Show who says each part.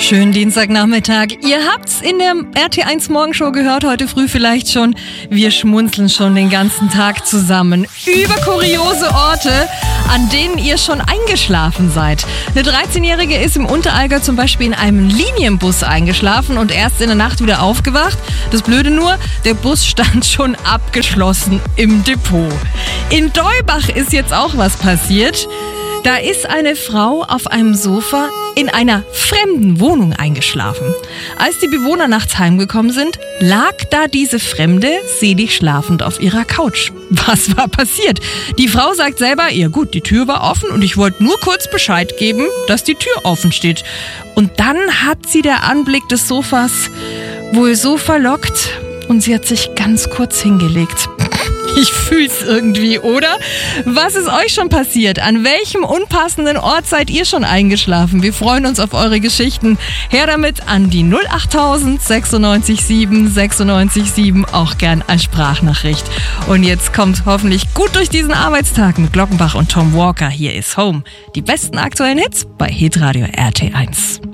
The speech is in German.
Speaker 1: Schönen Dienstagnachmittag. Ihr habt's in der RT1 Morgenshow gehört, heute früh vielleicht schon. Wir schmunzeln schon den ganzen Tag zusammen über kuriose Orte, an denen ihr schon eingeschlafen seid. Eine 13-Jährige ist im Unterallgäu zum Beispiel in einem Linienbus eingeschlafen und erst in der Nacht wieder aufgewacht. Das Blöde nur, der Bus stand schon abgeschlossen im Depot. In Deubach ist jetzt auch was passiert. Da ist eine Frau auf einem Sofa in einer fremden Wohnung eingeschlafen. Als die Bewohner nachts heimgekommen sind, lag da diese Fremde selig schlafend auf ihrer Couch. Was war passiert? Die Frau sagt selber, ja gut, die Tür war offen und ich wollte nur kurz Bescheid geben, dass die Tür offen steht. Und dann hat sie der Anblick des Sofas wohl so verlockt und sie hat sich ganz kurz hingelegt. Ich fühl's irgendwie, oder? Was ist euch schon passiert? An welchem unpassenden Ort seid ihr schon eingeschlafen? Wir freuen uns auf eure Geschichten. Her damit an die 08000 96 7 96 7, auch gern als Sprachnachricht. Und jetzt kommt hoffentlich gut durch diesen Arbeitstag mit Glockenbach und Tom Walker. Hier ist Home. Die besten aktuellen Hits bei Hitradio RT1.